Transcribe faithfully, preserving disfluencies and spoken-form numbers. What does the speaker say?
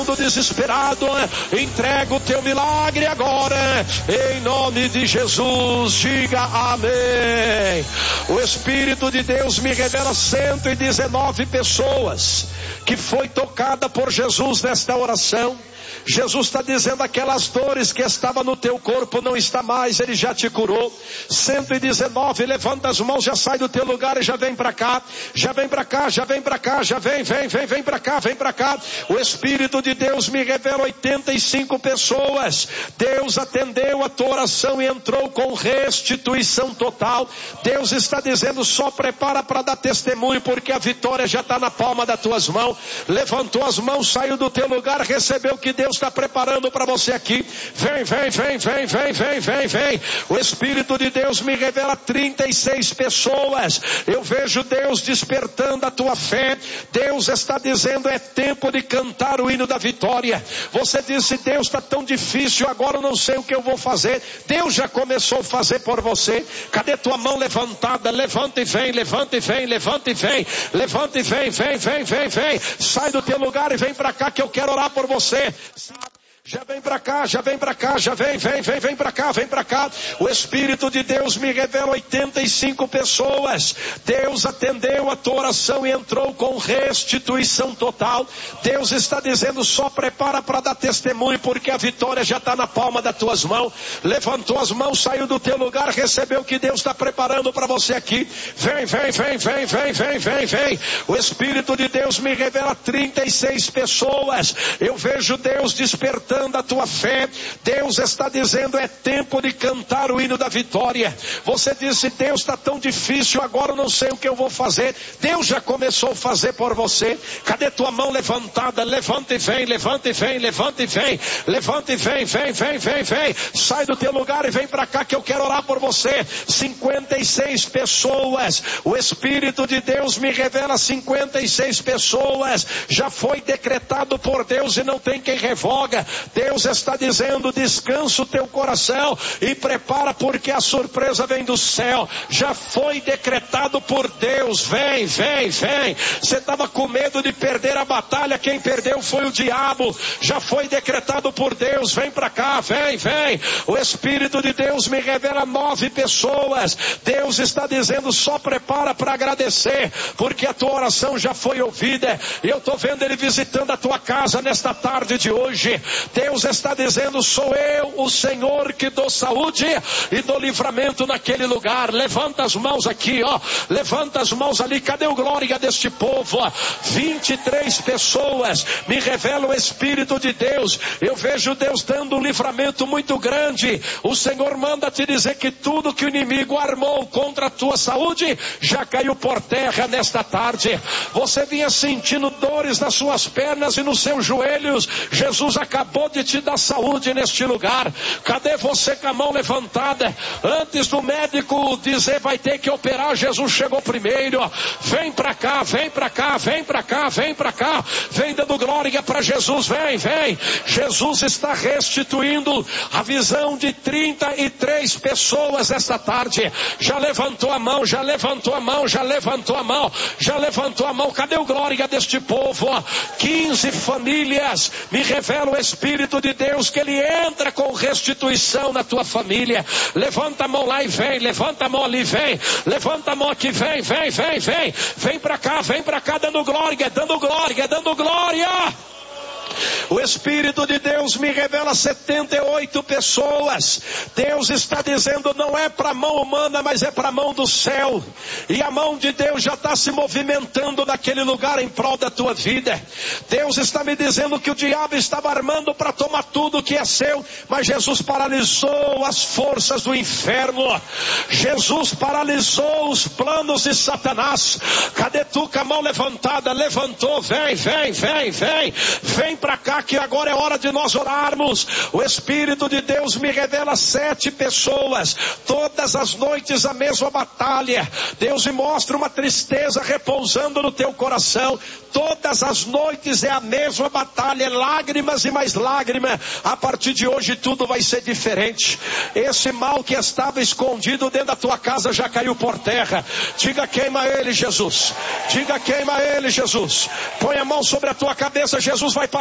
desesperado, entrega o teu milagre agora, em nome de Jesus, diga amém. O Espírito de Deus me revela cento e dezenove pessoas que foi tocada por Jesus nesta oração. Jesus está dizendo: aquelas dores que estavam no teu corpo não está mais, Ele já te curou. cento e dezenove, levanta as mãos, já sai do teu lugar e já vem para cá, já vem para cá, já vem para cá, já vem, vem, vem, vem para cá, vem para cá. O Espírito de Deus me revela oitenta e cinco pessoas. Deus atendeu a tua oração e entrou com restituição total. Deus está dizendo: só prepara para dar testemunho, porque a vitória já está na palma das tuas mãos. Levantou as mãos, saiu do teu lugar, recebeu o que Deus está preparando para você aqui. Vem, vem, vem, vem, vem, vem, vem, vem. O Espírito de Deus me revela trinta e seis pessoas. Eu vejo Deus despertando a tua fé. Deus está dizendo: é tempo de cantar o hino da vitória. Você disse: Deus, está tão difícil, agora eu não sei o que eu vou fazer. Deus já começou a fazer por você. Cadê tua mão levantada? Levanta e vem, levanta e vem, levanta e vem, levanta e vem, vem, vem, vem, vem. Sai do teu lugar e vem para cá que eu quero orar por você. Já vem para cá, já vem para cá, já vem, vem, vem, vem para cá, vem para cá. O Espírito de Deus me revela oitenta e cinco pessoas. Deus atendeu a tua oração e entrou com restituição total. Deus está dizendo: só prepara para dar testemunho, porque a vitória já está na palma das tuas mãos. Levantou as mãos, saiu do teu lugar, recebeu o que Deus está preparando para você aqui. Vem, vem, vem, vem, vem, vem, vem, vem. O Espírito de Deus me revela trinta e seis pessoas. Eu vejo Deus despertando a tua fé. Deus está dizendo: é tempo de cantar o hino da vitória. Você disse: Deus, está tão difícil, agora eu não sei o que eu vou fazer. Deus já começou a fazer por você. Cadê tua mão levantada? Levanta e vem, levanta e vem, levanta e vem, levanta e vem, vem, vem, vem, vem. Sai do teu lugar e vem para cá que eu quero orar por você. cinquenta e seis pessoas. O Espírito de Deus me revela cinquenta e seis pessoas. Já foi decretado por Deus e não tem quem revoga. Deus está dizendo: descansa o teu coração e prepara, porque a surpresa vem do céu. Já foi decretado por Deus. Vem, vem, vem. Você estava com medo de perder a batalha, quem perdeu foi o diabo. Já foi decretado por Deus. Vem para cá, vem, vem. O Espírito de Deus me revela nove pessoas. Deus está dizendo: só prepara para agradecer, porque a tua oração já foi ouvida. E eu estou vendo Ele visitando a tua casa nesta tarde de hoje. Deus está dizendo: sou eu, o Senhor, que dou saúde e dou livramento naquele lugar. Levanta as mãos aqui, ó. Levanta as mãos ali. Cadê o glória deste povo? vinte e três pessoas. Me revela o Espírito de Deus. Eu vejo Deus dando um livramento muito grande. O Senhor manda te dizer que tudo que o inimigo armou contra a tua saúde já caiu por terra nesta tarde. Você vinha sentindo dores nas suas pernas e nos seus joelhos. Jesus acabou de te dar saúde neste lugar. Cadê você com a mão levantada? Antes do médico dizer vai ter que operar, Jesus chegou primeiro. Vem pra cá, vem pra cá, vem pra cá, vem pra cá. Vem dando glória para Jesus, vem, vem. Jesus está restituindo a visão de trinta e três pessoas esta tarde. Já levantou a mão, já levantou a mão, já levantou a mão, já levantou a mão. Cadê o glória deste povo? quinze famílias. Me revela o Espírito de Deus que Ele entra com restituição na tua família. Levanta a mão lá e vem, levanta a mão ali, vem, levanta a mão aqui, vem, vem, vem, vem, vem pra cá, vem pra cá, dando glória, dando glória, dando glória. O Espírito de Deus me revela setenta e oito pessoas. Deus está dizendo: não é para a mão humana, mas é para a mão do céu. E a mão de Deus já está se movimentando naquele lugar em prol da tua vida. Deus está me dizendo que o diabo estava armando para tomar tudo que é seu, mas Jesus paralisou as forças do inferno. Jesus paralisou os planos de Satanás. Cadê tu com a mão levantada? Levantou, vem, vem, vem, vem, vem para cá que agora é hora de nós orarmos. O Espírito de Deus me revela sete pessoas. Todas as noites a mesma batalha. Deus me mostra uma tristeza repousando no teu coração. Todas as noites é a mesma batalha, lágrimas e mais lágrimas. A partir de hoje tudo vai ser diferente. Esse mal que estava escondido dentro da tua casa já caiu por terra. Diga: queima ele, Jesus. Diga: queima ele, Jesus. Põe a mão sobre a tua cabeça, Jesus vai passar.